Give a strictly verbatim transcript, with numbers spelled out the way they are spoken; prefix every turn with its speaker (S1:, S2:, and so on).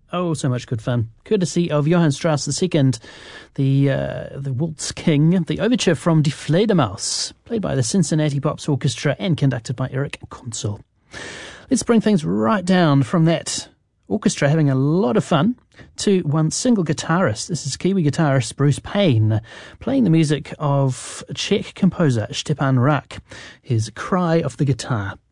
S1: Oh, so much good fun. Courtesy of Johann Strauss the Second, the uh, the Waltz King, the overture from Die Fledermaus, played by the Cincinnati Pops Orchestra and conducted by Eric Konzel. Let's bring things right down from that orchestra having a lot of fun to one single guitarist. This is Kiwi guitarist Bruce Payne, playing the music of Czech composer Stepan Rak, his Cry of the Guitar.